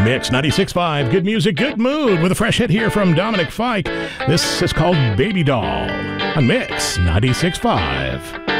Mix 96.5, good music, good mood, with a fresh hit here from Dominic Fike. This is called Baby Doll on Mix 96.5.